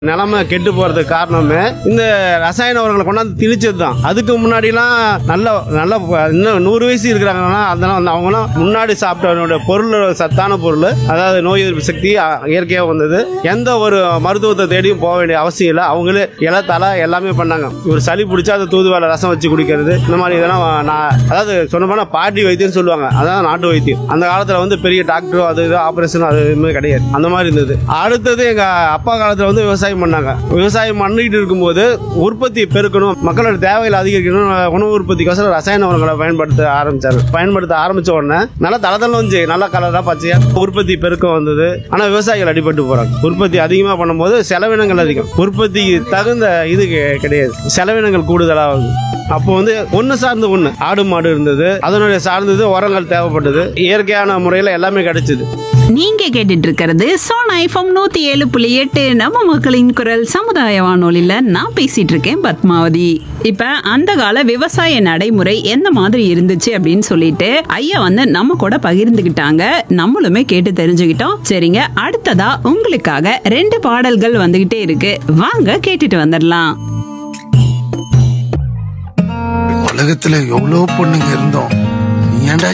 நிலைமை கெட்டு போறதுக்கு காரணமே இந்த ரசாயன உரங்களை கொண்டாந்து திணிச்சது தான். அதுக்கு முன்னாடிலாம் நல்ல நல்ல இன்னும் 100 வயசு இருக்கிறாங்கன்னா அதெல்லாம் அவங்களாம் முன்னாடி சாப்பிட்ட பொருள் சத்தான பொருள், அதாவது நோய் எதிர்ப்பு சக்தி இயற்கையாக வந்தது. எந்த ஒரு மருத்துவத்தை தேடியும் போக வேண்டிய அவசியம் இல்லை. அவங்களே இலத்தலை எல்லாமே பண்ணாங்க. ஒரு சளி பிடிச்சா அதை தூதுவளை ரசம் வச்சு குடிக்கிறது, இந்த மாதிரி இதெல்லாம் அதாவது சொன்னோம்னா பாட்டி வைத்தியம் சொல்லுவாங்க. அதான் நாட்டு வைத்தியம். அந்த காலத்துல பெரிய டாக்டரோ அது ஆபரேஷன் அது எதுவுமே கிடையாது. அந்த மாதிரி இருந்தது. அடுத்தது எங்க அப்பா காலத்துல விவசாயம் பண்ணாங்க. விவசாயம் பண்ணிட்டு இருக்கும்போது உற்பத்தி பெருக்கணும், மக்களோட தேவைகளை அதிகரிக்கணும், உணவு உற்பத்திக்கோசரம் ரசாயன உரங்களை பயன்படுத்த ஆரம்பிச்ச உடனே நல்லா தளதளம் வந்து நல்லா கலரா பச்சையா உற்பத்தி பெருக்கம் வந்தது. ஆனா விவசாயிகள் அடிபட்டு போறாங்க. உற்பத்தி அதிகமா பண்ணும்போது செலவினங்கள் அதிகம், உற்பத்திக்கு தகுந்த இது கிடையாது, செலவினங்கள் கூடுதலாகுது. அப்போ ஒன்னு சார்ந்து ஒண்ணு ஆடு மாடு இருந்தது, அதனுடைய சார்ந்தது உரங்கள் தேவைப்பட்டது, இயற்கையான முறையில எல்லாமே கிடைச்சது. நீங்க கேட்டுட்டு இருக்கிறது சோனா எஃப்எம் 107.8 நம்ம மக்களின் குரல் சமுதாய வானொலியில நான் பேசிட்டு இருக்கேன் பத்மாவதி. இப்ப அந்த கால விவசாய நடைமுறை எந்த மாதிரி இருந்துச்சு அப்படின்னு சொல்லிட்டு ஐயா நம்ம கூட பகிர்ந்துகிட்டாங்க. நம்மளுமே கேட்டு தெரிஞ்சுக்கிட்டோம். சரிங்க, அடுத்ததா உங்களுக்காக 2 பாடல்கள் வந்துகிட்டே இருக்கு. வாங்க கேட்டுட்டு வந்துடலாம். உலகத்துல எவ்வளவு பொண்ணுங்க இருந்தோம், நீ ஏன்டா